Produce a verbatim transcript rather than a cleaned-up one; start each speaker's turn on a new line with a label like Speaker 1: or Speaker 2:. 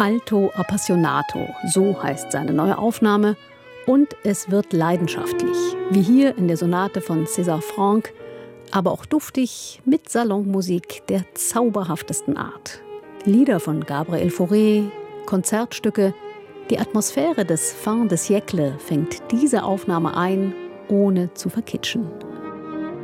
Speaker 1: Alto Appassionato, so heißt seine neue Aufnahme. Und es wird leidenschaftlich, wie hier in der Sonate von César Franck, aber auch duftig mit Salonmusik der zauberhaftesten Art. Lieder von Gabriel Fauré, Konzertstücke, die Atmosphäre des Fin de siècle fängt diese Aufnahme ein, ohne zu verkitschen.